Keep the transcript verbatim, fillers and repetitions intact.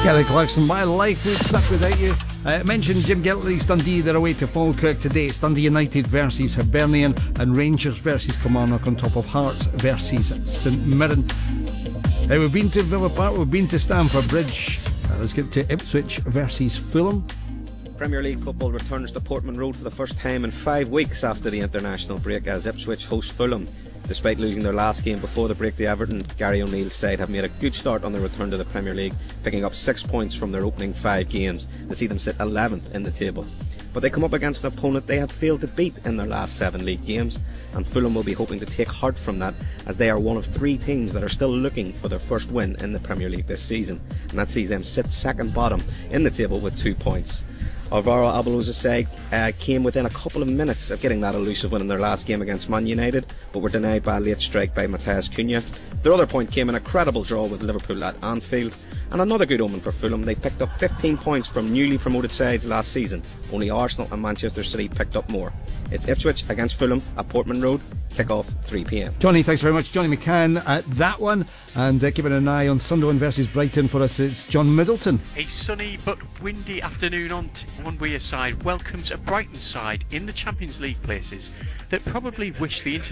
Kelly Clarkson, My Life Would Suck Without You. I uh, mentioned Jim Giltley's Dundee, they're away to Falkirk today. It's Dundee United versus Hibernian and Rangers versus Kilmarnock on top of Hearts versus St Mirren. Uh, we've been to Villa Park, we've been to Stamford Bridge. Uh, let's get to Ipswich versus Fulham. Premier League football returns to Portman Road for the first time in five weeks after the international break as Ipswich host Fulham. Despite losing their last game before the break to Everton, Gary O'Neill's side have made a good start on their return to the Premier League, picking up six points from their opening five games to see them sit eleventh in the table. But they come up against an opponent they have failed to beat in their last seven league games, and Fulham will be hoping to take heart from that, as they are one of three teams that are still looking for their first win in the Premier League this season, and that sees them sit second bottom in the table with two points. Alvaro Arbeloza's side uh, came within a couple of minutes of getting that elusive win in their last game against Man United, but were denied by a late strike by Matheus Cunha. Their other point came in a credible draw with Liverpool at Anfield, and another good omen for Fulham. They picked up fifteen points from newly promoted sides last season. Only Arsenal and Manchester City picked up more. It's Ipswich against Fulham at Portman Road. Kick-off three p m. Johnny, thanks very much. Johnny McCann at that one. And uh, keeping an eye on Sunderland versus Brighton for us, it's John Middleton. A sunny but windy afternoon on, t- on Weir side welcomes a Brighton side in the Champions League places that probably wish the